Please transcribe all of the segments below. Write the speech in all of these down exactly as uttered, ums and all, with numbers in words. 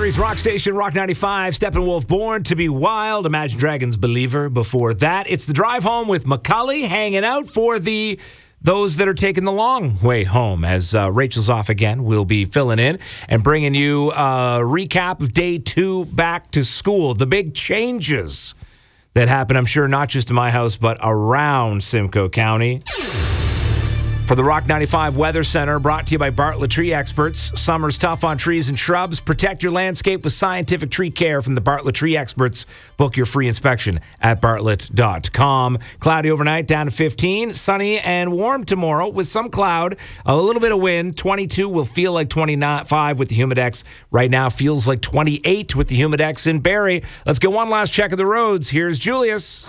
Barrie's Rock Station, Rock ninety-five, Steppenwolf, Born to be Wild, Imagine Dragons, Believer. Before that, it's the drive home with McCully, hanging out for the those that are taking the long way home. As uh, Rachel's off again, we'll be filling in and bringing you a recap of day two back to school. The big changes that happened, I'm sure, not just in my house, but around Simcoe County. For the Rock ninety-five Weather Center, brought to you by Bartlett Tree Experts. Summer's tough on trees and shrubs. Protect your landscape with scientific tree care from the Bartlett Tree Experts. Book your free inspection at bartlett dot com. Cloudy overnight, down to fifteen. Sunny and warm tomorrow with some cloud. A little bit of wind. twenty-two will feel like twenty-five with the Humidex. Right now feels like twenty-eight with the Humidex in Barrie. Let's get one last check of the roads. Here's Julius.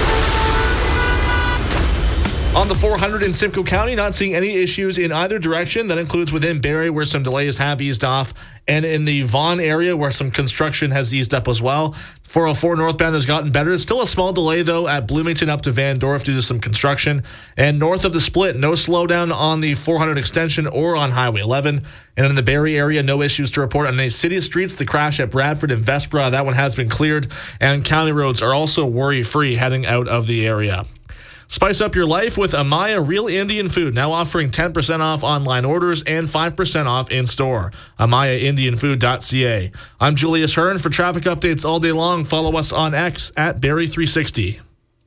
On the four hundred in Simcoe County, not seeing any issues in either direction. That includes within Barrie, where some delays have eased off, and in the Vaughan area, where some construction has eased up as well. four oh four northbound has gotten better. It's still a small delay, though, at Bloomington up to Van Dorf due to some construction. And north of the split, no slowdown on the four hundred extension or on Highway eleven. And in the Barrie area, no issues to report on the city streets. The crash at Bradford and Vespra, that one has been cleared. And county roads are also worry-free heading out of the area. Spice up your life with Amaya Real Indian Food, now offering ten percent off online orders and five percent off in-store. amaya indian food dot c a. I'm Julius Hearn. For traffic updates all day long, follow us on X at Barrie three sixty.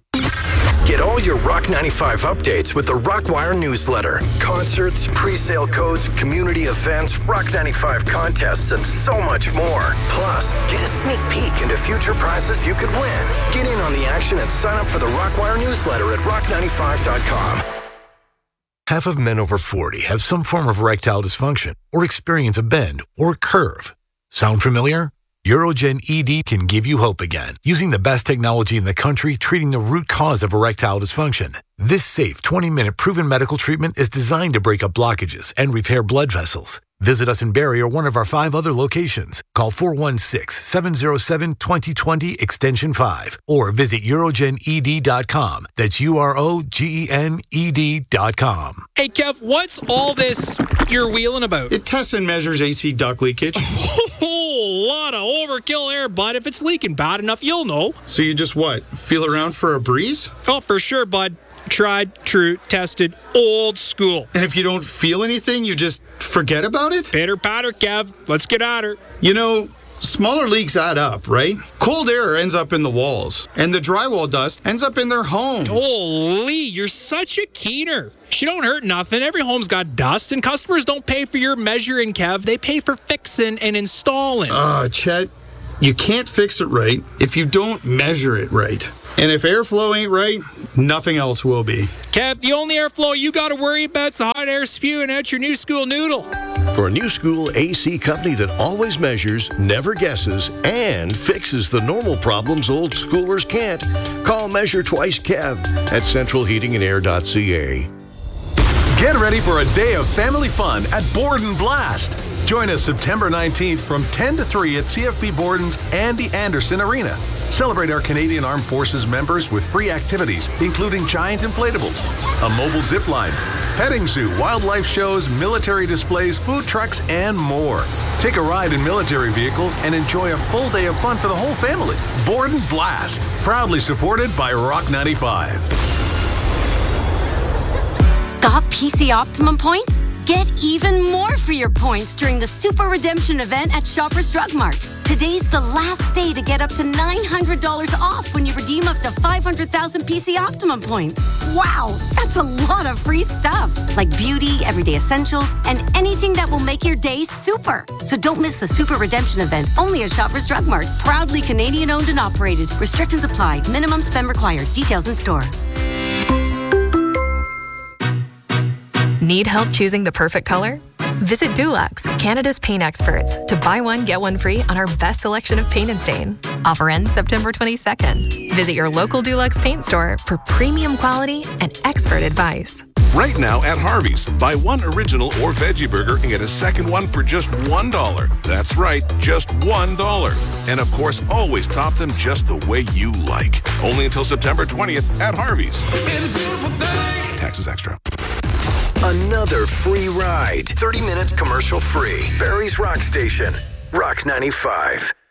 Get all your Rock ninety-five updates with the Rockwire newsletter. Concerts, pre-sale codes, community events, Rock ninety-five contests, and so much more. Plus, get a sneak peek into future prizes you could win. Get in on the action and sign up for the Rockwire newsletter at rock ninety-five dot com. Half of men over forty have some form of erectile dysfunction or experience a bend or curve. Sound familiar? Urogen E D can give you hope again, using the best technology in the country treating the root cause of erectile dysfunction. This safe twenty-minute proven medical treatment is designed to break up blockages and repair blood vessels. Visit us in Barrie or one of our five other locations. Call four one six, seven zero seven, two zero two zero extension five or visit urogen e d dot com. That's U R O G E N E D dot com. Hey, Kev, what's all this you're wheeling about? It tests and measures A C duct leakage. A whole lot of overkill there, bud. If it's leaking bad enough, you'll know. So you just what? Feel around for a breeze? Oh, for sure, bud. Tried, true, tested, old school. And if you don't feel anything, you just forget about it? Pitter patter, Kev. Let's get at her. You know, smaller leaks add up, right? Cold air ends up in the walls, and the drywall dust ends up in their home. Holy, you're such a keener. She don't hurt nothing. Every home's got dust, and customers don't pay for your measuring, Kev. They pay for fixing and installing. Ah, uh, Chet, you can't fix it right if you don't measure it right. And if airflow ain't right, nothing else will be. Kev, the only airflow you got to worry about is the hot air spewing out your new school noodle. For a new school A C company that always measures, never guesses, and fixes the normal problems old schoolers can't, call Measure Twice Kev at central heating and air dot c a. Get ready for a day of family fun at Borden Blast. Join us September nineteenth from ten to three at C F B Borden's Andy Anderson Arena. Celebrate our Canadian Armed Forces members with free activities, including giant inflatables, a mobile zip line, petting zoo, wildlife shows, military displays, food trucks, and more. Take a ride in military vehicles and enjoy a full day of fun for the whole family. Borden Blast, proudly supported by Rock ninety-five. Got P C Optimum points? Get even more for your points during the Super Redemption event at Shoppers Drug Mart. Today's the last day to get up to nine hundred dollars off when you redeem up to five hundred thousand P C Optimum points. Wow, that's a lot of free stuff, like beauty, everyday essentials, and anything that will make your day super. So don't miss the Super Redemption event, only at Shoppers Drug Mart. Proudly Canadian owned and operated. Restrictions apply. Minimum spend required. Details in store. Need help choosing the perfect color? Visit Dulux, Canada's paint experts, to buy one, get one free on our best selection of paint and stain. Offer ends September twenty-second. Visit your local Dulux paint store for premium quality and expert advice. Right now at Harvey's, buy one original or veggie burger and get a second one for just one dollar. That's right, just one dollar. And of course, always top them just the way you like. Only until September twentieth at Harvey's. It's a beautiful day. Taxes extra. Another free ride. thirty minutes commercial free. Barrie's Rock Station. Rock ninety-five.